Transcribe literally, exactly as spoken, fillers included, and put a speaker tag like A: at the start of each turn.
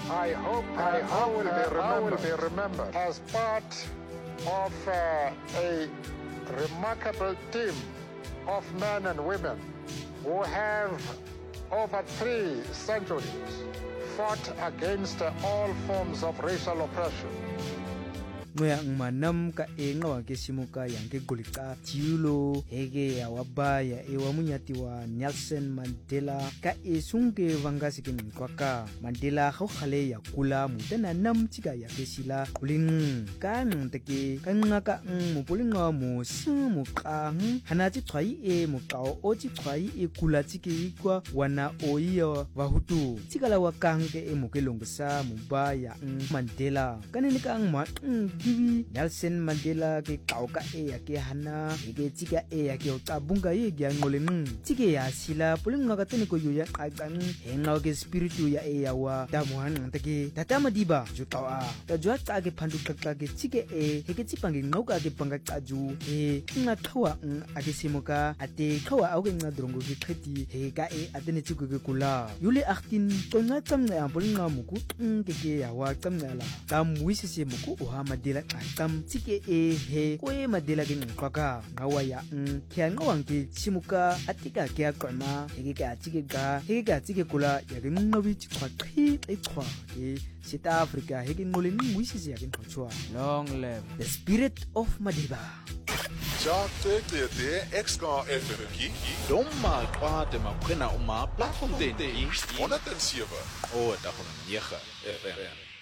A: I hope I hope will be remembered, will be remembered as part of uh, a remarkable team of men and women who have over three centuries fought against all forms of racial oppression.
B: Ngoya ngmanam ka enga wa kesimuka yang ke golika tiulo hege ya wabaya e wa munyati wa Nelson Mandela ka esunge vangasi ke nkwaka Mandela go khale ya kula mutana nam tsika ya kesila kuling ka nteke ka ngaka mo polinga mo mo kang hana tsi tshwai e mo kao o tsi tshwai e kula tsike kwa wana oiya wa hutu tsikala wa kang ke e mo ke longsa mo ba ya Mandela kanene ka ngma Nelson Mandela ke kauka e ya ke hana ke tsika e ya ke utabunga ye ya ngoleng tsike ya sila pulinga ka tene ko yo ya qaqang henga ke spiritu ya e ya wa damuhan ntake tatama diba jutawa ta jwa tsa ke phandu qaqqa ke tsike e ke tsipange ngoka ke panga qaju e nga qhawa a ke simuka ate qhawa a ke nga drongo ke qheti he ka e atene tsiku ke kula yule achtin tonna tsamna pulinga muku ke ke ya wa tsamnala tamwisi se muku o ha Mandela tam tsike e he ko e Mandela ke nqaka ngawa ya n ke ngawang ke chimuka atika ke aqama he ke atike ga he ke atike kula ya ke nqobi tshwa qhi ixhwa ke South Africa he ke ngole ngwisisi ya ke nqochwa long live the spirit of Madiba.
C: Ja te te te X-K F M ki dom maar kwade maar kwena om maar platform te honderd en sewe o, dag om nege F M